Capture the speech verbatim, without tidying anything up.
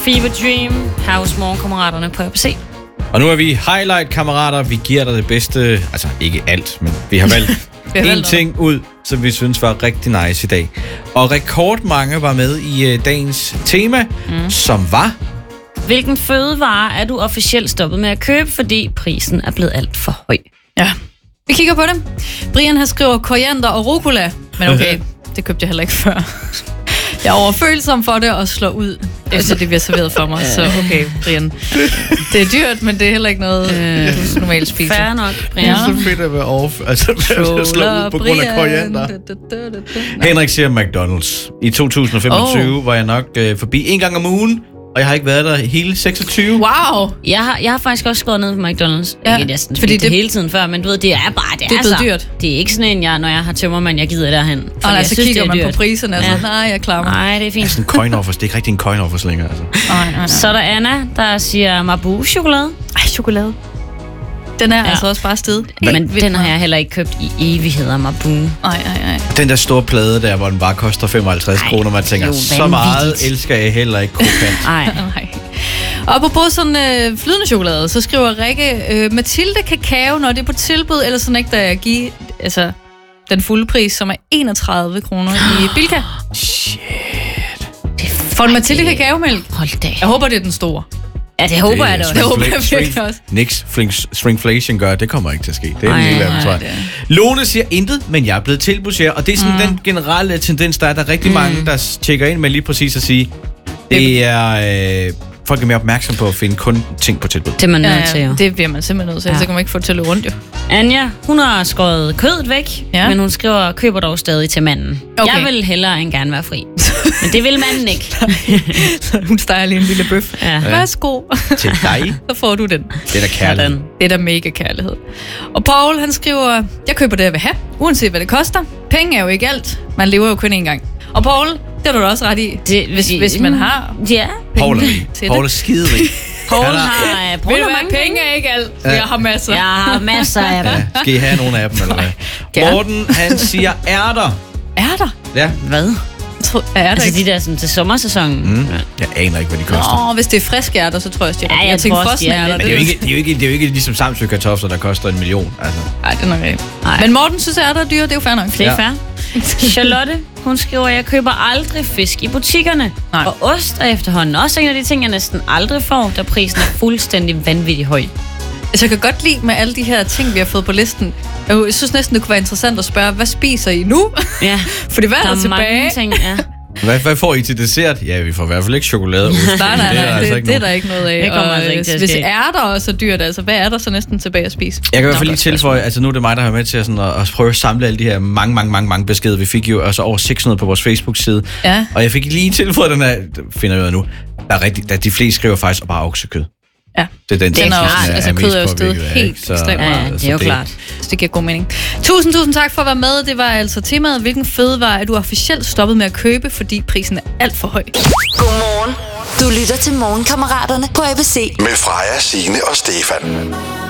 Fever Dream, House Morgenkammeraterne på A B C. Og nu er vi highlight-kammerater. Vi giver dig det bedste, altså ikke alt, men vi har valgt en ting ud, som vi synes var rigtig nice i dag. Og rekordmange var med i uh, dagens tema, mm. som var... Hvilken fødevare er du officielt stoppet med at købe, fordi prisen er blevet alt for høj? Ja, vi kigger på det. Brian har skrevet koriander og rucola, men okay, det købte jeg heller ikke før. Jeg er overfølsom for det og slår ud, efter det bliver serveret for mig. Så okay, Brian. Det er dyrt, men det er heller ikke noget, øh, du normalt spiser. Fair nok, Brian. Det er så fedt at være off, altså at slå ud på grund af koriander. Henrik siger McDonald's. I to tusind femogtyve oh. var jeg nok øh, forbi en gang om ugen, og jeg har ikke været der hele seksogtyve. Wow! Jeg har, jeg har faktisk også skåret ned på McDonald's. Ja, ikke næsten, fordi det, det hele tiden før, men du ved, det er bare, det, det er altså, dyrt. Det er ikke sådan en, jeg, når jeg har tømmermand, jeg gider derhen. Og altså synes, kigger man dyrt. På priserne, og ja. så, nej, jeg klarer mig. Nej, det er fint. Det er sådan en coin-offers, det er ikke rigtig en coin-offers længere, altså. Nej, nej, nej. Så er der Anna, der siger Mabou-chokolade. Ej, chokolade. Den er ja. altså også bare sted. Men den har jeg heller ikke købt i evigheder, Mabou. Nej, nej, nej. Den der store plade der, hvor den bare koster femoghalvtreds kroner, man tænker, så meget elsker jeg heller ikke krokant. Nej. Nej. Og på sådan øh, flydende chokolade, så skriver Rikke, øh, Mathilde kakao, når det er på tilbud, eller så nægter jeg at give altså, den fulde pris, som er enogtredive kroner i Bilka. Shit. For en Mathilde kakaomælk. Hold da. Jeg håber, det er den store. Ja, det håber det jeg da også. Det håber jeg virkelig også. Niks stringflation gør, det kommer ikke til at ske. Det er en lille af dem, tror jeg. Lone siger intet, men jeg er blevet tilbudsjærer. Og det er sådan mm. den generelle tendens, der er der er rigtig mm. mange, der tjekker ind med lige præcis at sige, det er... Øh, folk er mere opmærksom på at finde kun ting på tilbud. Det er man nødt til, ja, jo. Det bliver man simpelthen nødt til, ja. Så kan man ikke få det til at løbe rundt, jo. Anja, hun har skåret kødet væk, ja. men hun skriver, køber dog stadig til manden. Okay. Jeg vil hellere end gerne være fri. Men det vil manden ikke. Hun steger lige en lille bøf. Ja. Værsgo. Til dig. Så får du den. Det er da kærlighed. Det er da mega kærlighed. Og Paul, han skriver, jeg køber det, jeg vil have, uanset hvad det koster. Penge er jo ikke alt. Man lever jo kun én gang. Og Paul, det har du da også ret i, det, hvis, hvis man har ja. Paul er rig. Paul er skiderig. Paul har, Paul har mange penge. Er ikke alt, ja. Jeg har masser. Jeg har masser af dem. Ja. Skal I have nogle af dem, eller hvad? Morten, han siger ærter. Ærter? Ja. Hvad? Tror, er altså ikke? de der sådan, til sommersæsonen. Mm. Jeg aner ikke, hvad de koster. Nå, hvis det er friske ærter, så tror jeg, at jeg, ja, jeg, jeg tænker Men frosne det er jo ikke, det er jo ikke, det er jo ikke ligesom Samsø kartofler, der koster en million. Altså. Nej, det er nok ikke. Men Morten synes, at ærter er dyre, det er jo fair nok. Det er fair. Charlotte, hun skriver, at jeg køber aldrig fisk i butikkerne. Nej. Og ost er efterhånden også en af de ting, jeg næsten aldrig får, da prisen er fuldstændig vanvittig høj. Altså, jeg kan godt lide med alle de her ting, vi har fået på listen. Jeg synes næsten, det kunne være interessant at spørge, hvad spiser I nu? Ja. Fordi hvad er der, der tilbage? Mange ting, ja. Hvad, hvad får I til dessert? Ja, vi får i hvert fald ikke chokolade. Nej, nej, nej, det er, altså det, det er der ikke noget af. Det kommer altså ikke til at hvis ske. ærter også er dyrt, altså hvad er der så næsten tilbage at spise? Jeg kan i hvert fald lige tilføje, altså nu er det mig, der har med til at, sådan, at, at prøve at samle alle de her mange, mange, mange, mange beskeder. Vi fik jo altså over seks hundrede på vores Facebook-side. Ja. Og jeg fik lige tilføjet den her, finder jeg ud af nu, der er rigtig, der, de fleste skriver faktisk bare oksekød. Ja, det er den, den er også, er, altså kød er jo stedet helt ekstremt meget. Ja, det er jo det, klart. Så det giver god mening. Tusind, tusind tak for at være med. Det var altså temaet, hvilken fødevare er du officielt stoppet med at købe, fordi prisen er alt for høj. Godmorgen. Du lytter til Morgenkammeraterne på A B C. Med Freja, Signe og Stefan.